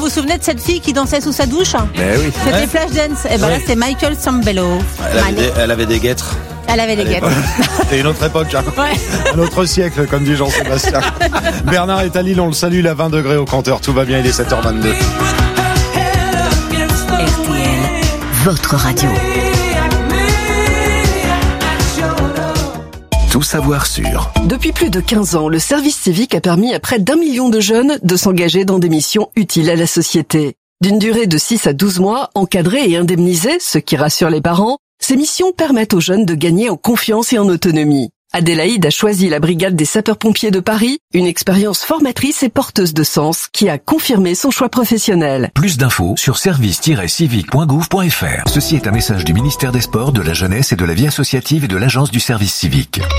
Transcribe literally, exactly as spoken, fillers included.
vous souvenez de cette fille qui dansait sous sa douche? Mais oui. C'était Ouais. Flashdance. Et ben Ouais. là, c'est Michael Sambello. Elle avait, des, elle avait des guêtres. Elle avait des guêtres. C'était une autre époque, hein. Ouais. Un autre siècle, comme dit Jean-Sébastien. Bernard est à Lille, on le salue, il a vingt degrés au compteur, tout va bien, il est sept heures vingt-deux. R T L, votre radio. Tout savoir sur. Depuis plus de quinze ans, le service civique a permis à près d'un million de jeunes de s'engager dans des missions utiles à la société. D'une durée de six à douze mois, encadrées et indemnisées, ce qui rassure les parents, ces missions permettent aux jeunes de gagner en confiance et en autonomie. Adélaïde a choisi la brigade des sapeurs-pompiers de Paris, une expérience formatrice et porteuse de sens qui a confirmé son choix professionnel. Plus d'infos sur service tiret civique point gouv point f r. Ceci est un message du ministère des Sports, de la Jeunesse et de la Vie associative et de l'Agence du service civique.